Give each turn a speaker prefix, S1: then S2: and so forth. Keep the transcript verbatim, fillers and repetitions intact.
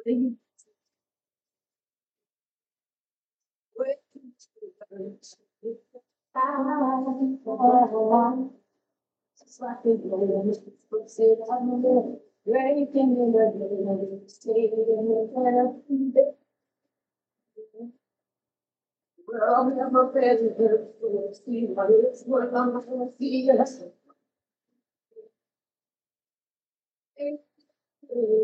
S1: Just like it was, puts it on the breaking in the stay in the well, I'm never better to see what it's what I'm gonna see. Yes.